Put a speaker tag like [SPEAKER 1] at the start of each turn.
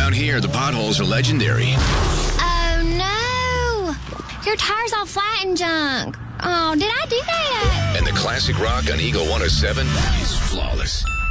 [SPEAKER 1] Around here, the potholes are legendary.
[SPEAKER 2] Oh, no. Your tire's all flat and junk. Oh, did I do that?
[SPEAKER 1] And the classic rock on Eagle 107 is flawless.